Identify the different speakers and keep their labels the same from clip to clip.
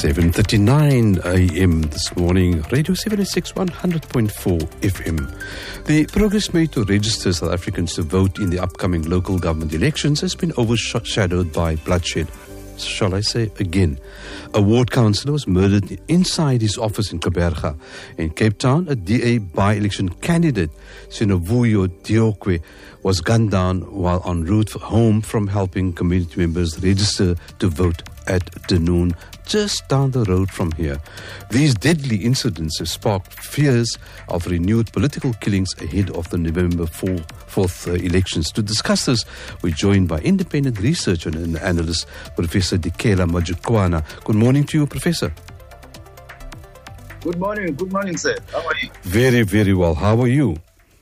Speaker 1: 7:39 a.m. this morning, Radio 786 100.4 FM. The progress made to register South Africans to vote in the upcoming local government elections has been overshadowed by bloodshed. Shall I say again? A ward councillor was murdered inside his office in Kaberga. In Cape Town, a DA by-election candidate, Sinovuyo Diokwe, was gunned down while en route home from helping community members register to vote at Dunoon, just down the road from here. These deadly incidents have sparked fears of renewed political killings ahead of the November 4th elections. To discuss this, we're joined by independent researcher and analyst, Professor Dikela Majukwana. Good morning to you, Professor.
Speaker 2: Good morning, sir. How are you?
Speaker 1: Very, very well. How are you?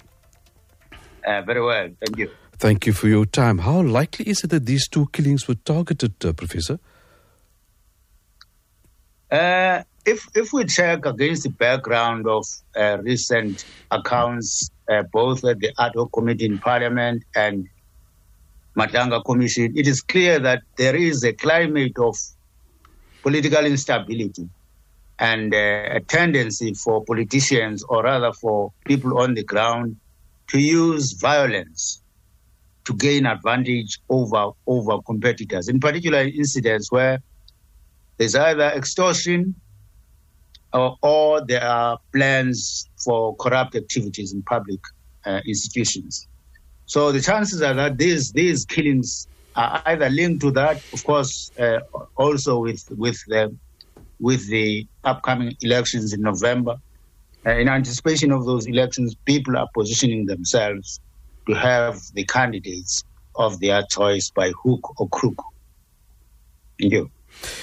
Speaker 2: Very well, thank you.
Speaker 1: Thank you for your time. How likely is it that these two killings were targeted, Professor?
Speaker 2: If we check against the background of recent accounts, both at the ad hoc committee in Parliament and Matanga Commission, it is clear that there is a climate of political instability and a tendency for politicians, or rather for people on the ground, to use violence to gain advantage over competitors. In particular, incidents where there's either extortion or there are plans for corrupt activities in public institutions. So the chances are that these killings are either linked to that, of course, also with the upcoming elections in November. In anticipation of those elections, people are positioning themselves to have the candidates of their choice by hook or crook. Thank you.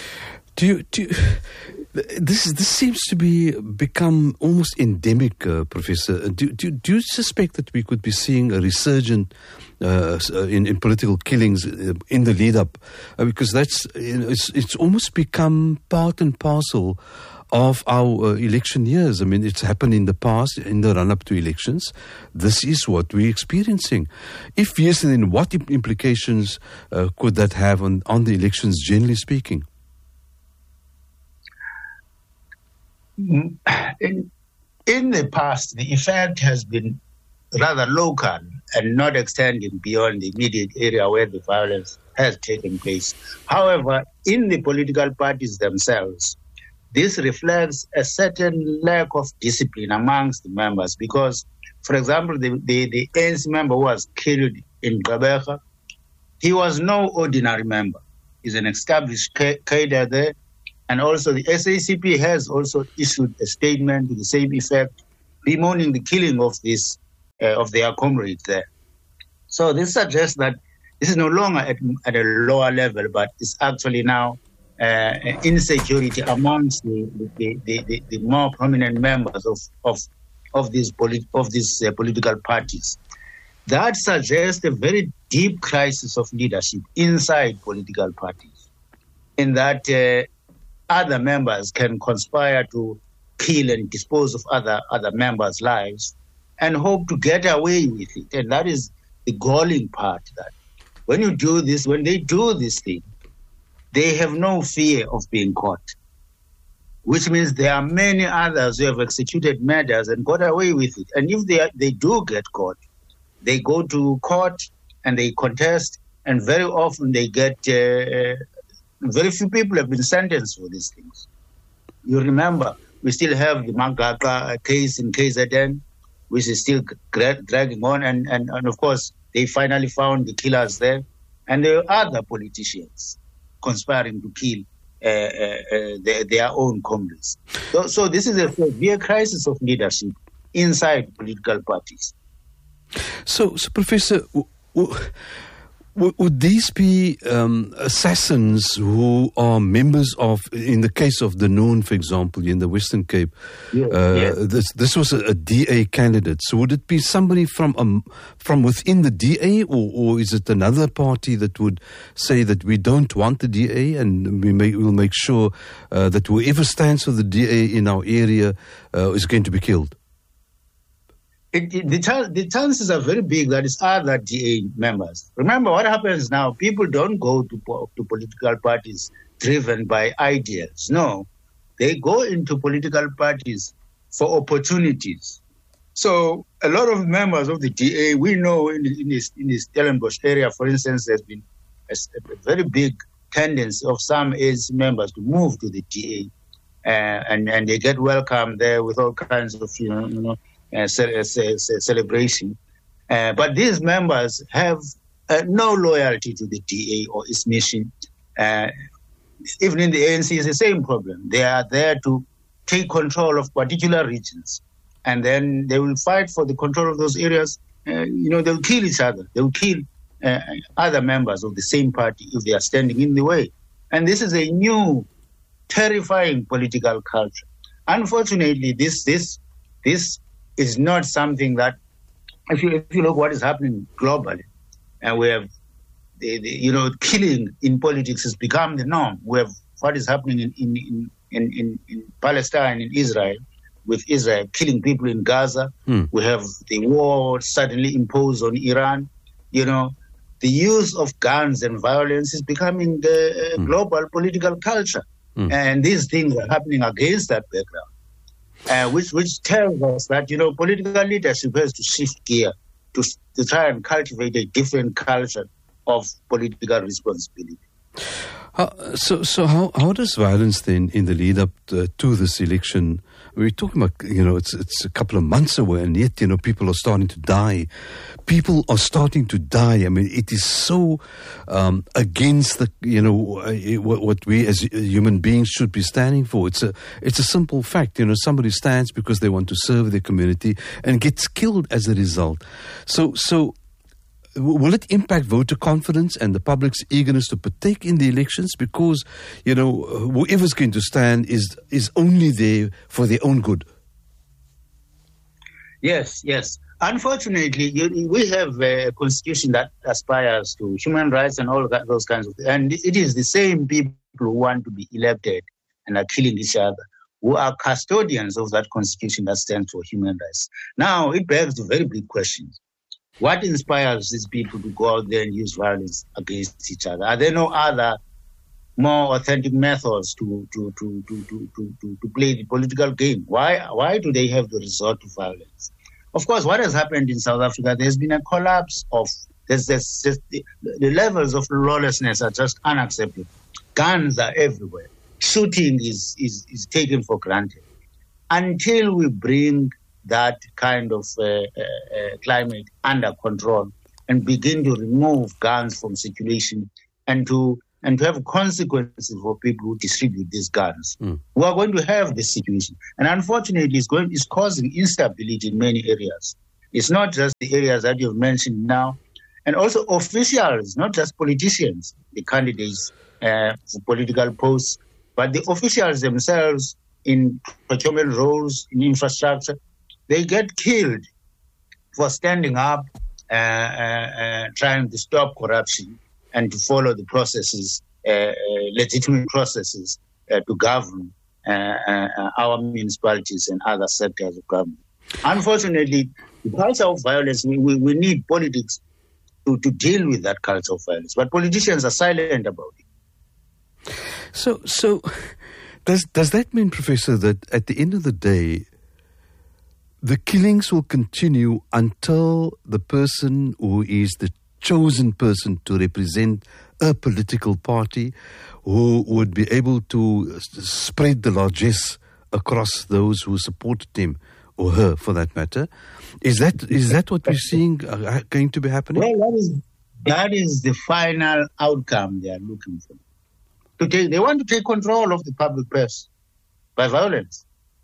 Speaker 1: This seems to become almost endemic, Professor. Do you suspect that we could be seeing a resurgence in political killings in the lead up? Because it's almost become part and parcel of our election years. I mean, it's happened in the past, in the run-up to elections. This is what we're experiencing. If yes, then what implications could that have on the elections, generally speaking?
Speaker 2: In the past, the effect has been rather local and not extending beyond the immediate area where the violence has taken place. However, in the political parties themselves, this reflects a certain lack of discipline amongst the members because, for example, the ANC member who was killed in Kaberga, he was no ordinary member. He's an established cadre there. And also the SACP has also issued a statement to the same effect, bemoaning the killing of of their comrades there. So this suggests that this is no longer at a lower level, but it's actually now insecurity amongst the more prominent members of these political parties. That suggests a very deep crisis of leadership inside political parties, in that other members can conspire to kill and dispose of other members' lives and hope to get away with it. And that is the galling part, that when they do this thing, they have no fear of being caught, which means there are many others who have executed murders and got away with it. And if they do get caught, they go to court and they contest, and very often they get... very few people have been sentenced for these things. You remember, we still have the Mangaka case in KZN, which is still dragging on, and of course, they finally found the killers there, and there are other politicians conspiring to kill their own comrades. So this is a severe crisis of leadership inside political parties.
Speaker 1: So Professor, would these be assassins who are members of, in the case of Dunoon, for example, in the Western Cape, yes. This was a DA candidate. So would it be somebody from within the DA, or is it another party that would say that we don't want the DA and we'll make sure that whoever stands for the DA in our area is going to be killed?
Speaker 2: The chances are very big that it's other DA members. Remember what happens now, people don't go to political parties driven by ideals. No, they go into political parties for opportunities. So a lot of members of the DA, we know in the Stellenbosch area, for instance, there's been a very big tendency of some ANC members to move to the DA, and they get welcomed there with all kinds of celebration. But these members have no loyalty to the DA or its mission. Even in the ANC, it's the same problem. They are there to take control of particular regions, and then they will fight for the control of those areas. They'll kill each other. They'll kill other members of the same party if they are standing in the way. And this is a new, terrifying political culture. Unfortunately, this is not something that, if you look what is happening globally, and we have killing in politics has become the norm. We have what is happening in Palestine, in Israel, with Israel killing people in Gaza. We have the war suddenly imposed on Iran. The use of guns and violence is becoming the global political culture. And these things are happening against that background, which tells us that, political leadership has to shift gear to try and cultivate a different culture of political responsibility.
Speaker 1: So how does violence then, in the lead up to this election, we're talking about, it's a couple of months away, and yet, people are starting to die. People are starting to die. I mean, it is so against what we as human beings should be standing for. It's a simple fact. Somebody stands because they want to serve their community and gets killed as a result. So will it impact voter confidence and the public's eagerness to partake in the elections? Because, whoever's going to stand is only there for their own good. Yes.
Speaker 2: Unfortunately, we have a constitution that aspires to human rights and all those kinds of things. And it is the same people who want to be elected and are killing each other, who are custodians of that constitution that stands for human rights. Now, it begs the very big questions. What inspires these people to go out there and use violence against each other? Are there no other, more authentic methods to play the political game? Why do they have to resort to violence? Of course, what has happened in South Africa, there's been a collapse of the levels of lawlessness are just unacceptable. Guns are everywhere. Shooting is taken for granted. Until we bring that kind of climate under control and begin to remove guns from circulation and to have consequences for people who distribute these guns, we are going to have this situation. And unfortunately, it's causing instability in many areas. It's not just the areas that you've mentioned now, and also officials, not just politicians, the candidates for political posts, but the officials themselves in procurement roles, in infrastructure. They get killed for standing up, trying to stop corruption and to follow the processes, legitimate processes to govern our municipalities and other sectors of government. Unfortunately, the culture of violence, we need politics to deal with that culture of violence. But politicians are silent about it.
Speaker 1: So does that mean, Professor, that at the end of the day, the killings will continue until the person who is the chosen person to represent a political party, who would be able to spread the largesse across those who supported him or her, for that matter? Is that what we're seeing going to be happening?
Speaker 2: Well, that is the final outcome they are looking for. They want to take control of the public purse by violence.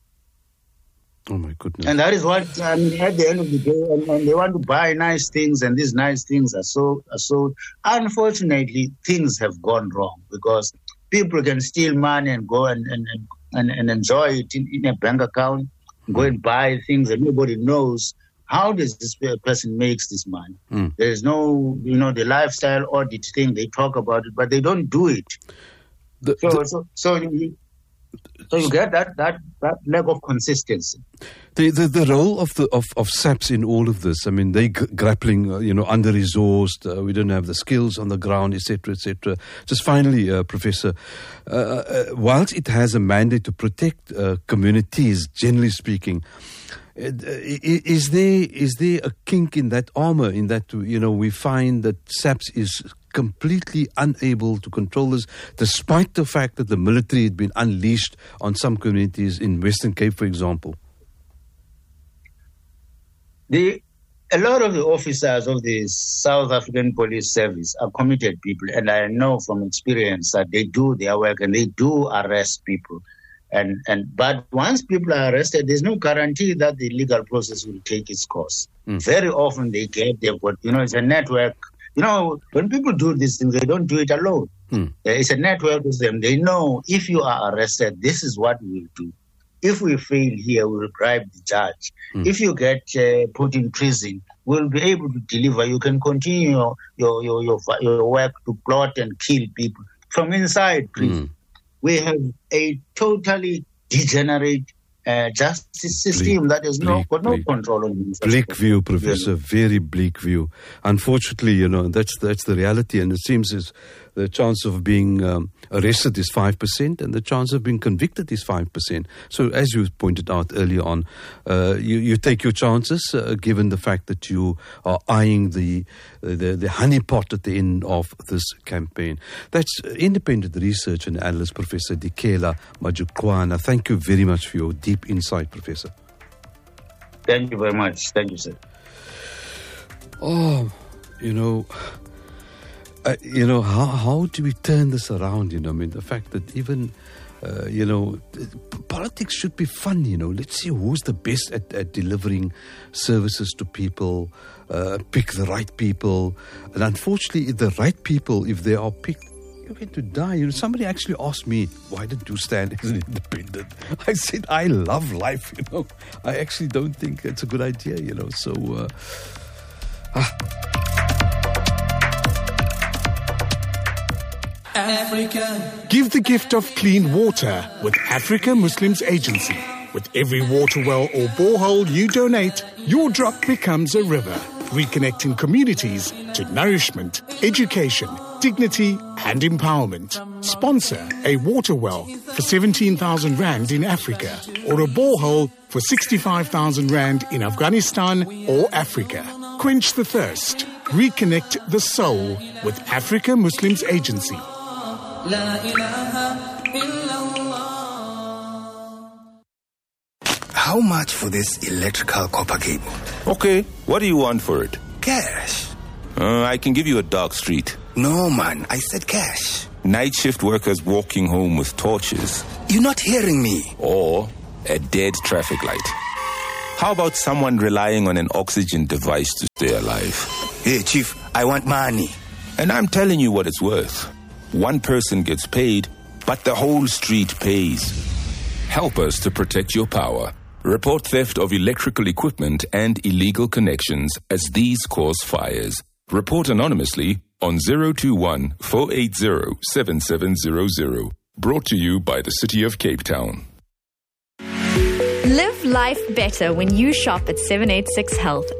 Speaker 1: Oh my goodness!
Speaker 2: And that is what at the end of the day, and they want to buy nice things, and these nice things are sold. Unfortunately, things have gone wrong because people can steal money and go and enjoy it in a bank account, go and buy things that nobody knows. How does this person makes this money? There is no, the lifestyle audit thing. They talk about it, but they don't do it. So you get that lack of consistency.
Speaker 1: The role of SAPS in all of this, I mean, they grappling, under-resourced, we don't have the skills on the ground, etc., etc. Just finally, Professor, whilst it has a mandate to protect communities, generally speaking, is there a kink in that armor, in that, we find that SAPS is completely unable to control this, despite the fact that the military had been unleashed on some communities in Western Cape, for example?
Speaker 2: A lot of the officers of the South African Police Service are committed people, and I know from experience that they do their work and they do arrest people. But once people are arrested, there's no guarantee that the legal process will take its course. Very often they get there, but it's a network. When people do these things, they don't do it alone. It's a network with them. They know if you are arrested, this is what we will do. If we fail here, we will bribe the judge. If you get put in prison, we'll be able to deliver. You can continue your work to plot and kill people from inside prison. We have a totally degenerate justice system that has got no control on it.
Speaker 1: Bleak view, Professor, very bleak view. Unfortunately, that's the reality, and it seems the chance of being arrested is 5%, and the chance of being convicted is 5%. So, as you pointed out earlier on, you take your chances, given the fact that you are eyeing the honeypot at the end of this campaign. That's independent research and analyst, Professor Dikela Majukwana. Thank you very much for your deep insight, Professor.
Speaker 2: Thank you very much. Thank you, sir.
Speaker 1: Oh, how do we turn this around? The fact that even, politics should be fun, Let's see who's the best at delivering services to people, pick the right people. And unfortunately, the right people, if they are picked, you're going to die. Somebody actually asked me, why did you stand as an independent? I said, I love life, I actually don't think it's a good idea, so...
Speaker 3: Africa. Give the gift of clean water with Africa Muslims Agency. With every water well or borehole you donate, your drop becomes a river, reconnecting communities to nourishment, education, dignity and empowerment. Sponsor a water well for 17,000 Rand in Africa or a borehole for 65,000 Rand in Afghanistan or Africa. Quench the thirst. Reconnect the soul with Africa Muslims Agency.
Speaker 4: How much for this electrical copper cable?
Speaker 5: Okay, what do you want for it?
Speaker 4: Cash.
Speaker 5: I can give you a dark street.
Speaker 4: No, man, I said cash.
Speaker 5: Night shift workers walking home with torches.
Speaker 4: You're not hearing me.
Speaker 5: Or a dead traffic light. How about someone relying on an oxygen device to stay alive?
Speaker 4: Hey, Chief, I want money.
Speaker 5: And I'm telling you what it's worth. One person gets paid, but the whole street pays. Help us to protect your power. Report theft of electrical equipment and illegal connections as these cause fires. Report anonymously on 021 480 7700. Brought to you by the City of Cape Town.
Speaker 6: Live life better when you shop at 786 Health.